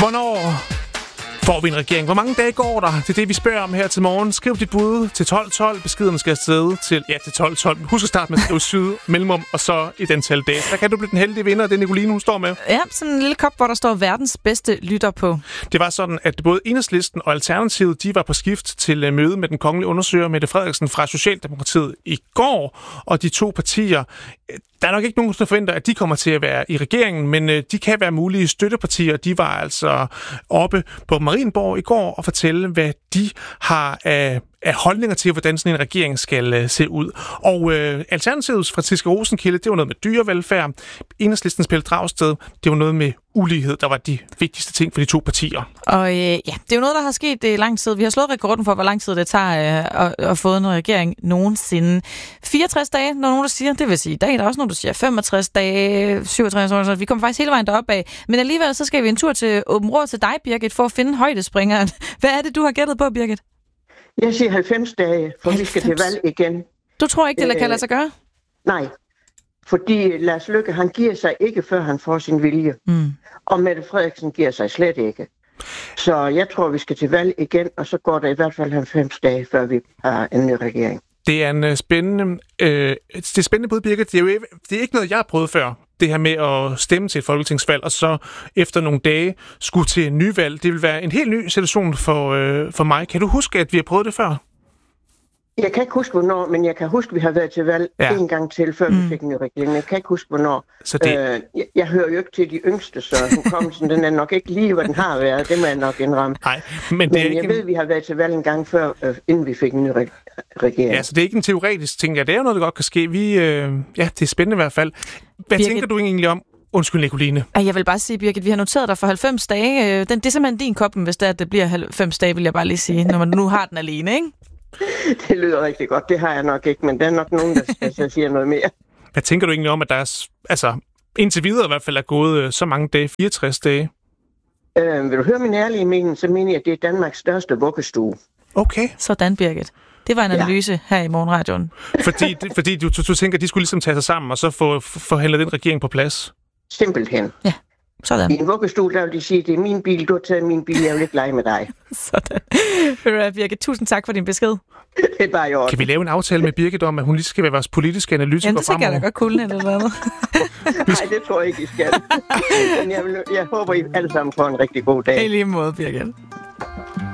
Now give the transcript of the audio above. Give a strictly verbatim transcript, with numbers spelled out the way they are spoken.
Hvornår får vi en regering? Hvor mange dage går der? Det er det, vi spørger om her til morgen. Skriv dit bud til tolv tolv. Beskeden skal afsted til, ja, til tolv tolv. Husk at starte med at skrive syd, mellemrum, og så et antal dage. Der kan du blive den heldige vinder, det er Nicoline, hun står med. Ja, sådan en lille kop, hvor der står verdens bedste lytter på. Det var sådan, at både Enhedslisten og Alternativet, de var på skift til møde med den kongelige undersøger Mette Frederiksen fra Socialdemokratiet i går. Og de to partier, der er nok ikke nogen, der forventer, at de kommer til at være i regeringen, men de kan være mulige støttepartier. De var altså oppe på Marienborg i går og fortælle, hvad de har af, af holdninger til, hvordan sådan en regering skal uh, se ud. Og øh, Alternativets Franciska Rosenkilde, det var noget med dyrevelfærd. Enhedslistens Pelle Dragsted, det var noget med ulighed, der var de vigtigste ting for de to partier. Og øh, ja, det er jo noget, der har sket i lang tid. Vi har slået rekorden for, hvor lang tid det tager øh, at, at få en regering nogensinde. fireogtres dage, når nogen der siger, det vil sige i dag, der er også nogen, der siger femogtres dage, syvogtres år, så vi kommer faktisk hele vejen derop af. Men alligevel, så skal vi en tur til Åben Rå til dig, Birgit, for at finde højdespringeren. Hvad er det, du har gættet på, Birgit? Jeg siger halvfems dage, for halvfems. Vi skal til valg igen. Du tror ikke, det øh, kan lade sig gøre? Nej, fordi Lars Løkke, han giver sig ikke, før han får sin vilje. Mm. Og Mette Frederiksen giver sig slet ikke. Så jeg tror, vi skal til valg igen, og så går der i hvert fald halvfems dage, før vi har en ny regering. Det er en spændende, øh, det er spændende bud, Birgit. Det er jo det er ikke noget, jeg har prøvet før. Det her med at stemme til et folketingsvalg, og så efter nogle dage skulle til en ny valg. Det vil være en helt ny situation for, øh, for mig. Kan du huske, at vi har prøvet det før? Jeg kan ikke huske, hvornår, men jeg kan huske, at vi har været til valg ja. en gang til, før mm. vi fik en ny regering. Jeg kan ikke huske, hvornår. Så det... øh, jeg, jeg hører jo ikke til de yngste, så hukommelsen den er nok ikke lige, hvad den har været. Det må jeg nok indrømme. Nej, men, det men er jeg ikke... ved, at vi har været til valg en gang før, øh, inden vi fik en ny re- regering. Ja, så det er ikke en teoretisk ting. Ja, det er jo noget, der godt kan ske. Vi, øh... Ja, det er spændende i hvert fald. Hvad Birgit... tænker du egentlig om? Undskyld, Nicoline. Jeg vil bare sige, Birgit, vi har noteret dig for halvfems dage. Den, det er simpelthen din koppen, hvis det, er, at det bliver halvfems dage, vil jeg bare lige sige, når man nu har den alene, ikke? Det lyder rigtig godt. Det har jeg nok ikke, men der er nok nogen, der skal sige noget mere. Hvad tænker du egentlig om, at der er, altså, indtil videre i hvert fald er gået så mange dage, fireogtres dage? Øh, vil du høre min ærlige mening, så mener jeg, at det er Danmarks største vuggestue. Okay. Sådan, Birgit. Det var en analyse ja. her i Morgenradioen. Fordi, fordi du, du, du tænker, at de skulle ligesom tage sig sammen, og så få forhandlet den regering på plads? Simpelthen. Ja. Sådan. I en vuggestue, der vil de sige, det er min bil, du har taget min bil, jeg vil ikke lege med dig. Sådan. Birgit, tusind tak for din besked. Det er bare i orden. Kan vi lave en aftale med Birgit om, at hun lige skal være vores politiske analytiker fremover? Ja, det skal jeg da godt kunne eller noget andet. Nej, det tror jeg ikke, I skal. Men jeg, vil, jeg håber, I alle sammen får en rigtig god dag. I lige måde, Birgit.